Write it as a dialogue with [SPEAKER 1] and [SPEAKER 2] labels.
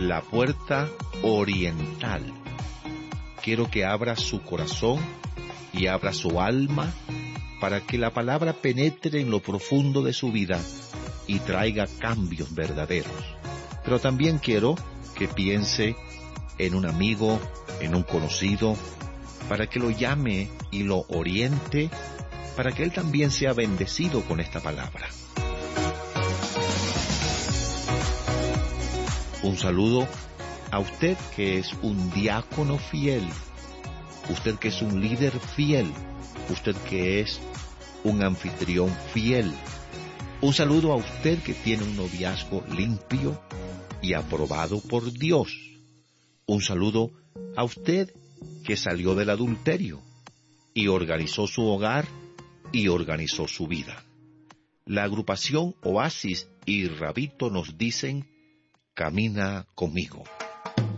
[SPEAKER 1] la puerta oriental. Quiero que abra su corazón y abra su alma para que la palabra penetre en lo profundo de su vida y traiga cambios verdaderos. Pero también quiero que piense en un amigo, en un conocido, para que lo llame y lo oriente, para que él también sea bendecido con esta palabra. Un saludo a usted que es un diácono fiel, usted que es un líder fiel, usted que es un anfitrión fiel. Un saludo a usted que tiene un noviazgo limpio y aprobado por Dios. Un saludo a usted que salió del adulterio y organizó su hogar y organizó su vida. La agrupación Oasis y Rabito nos dicen: camina conmigo.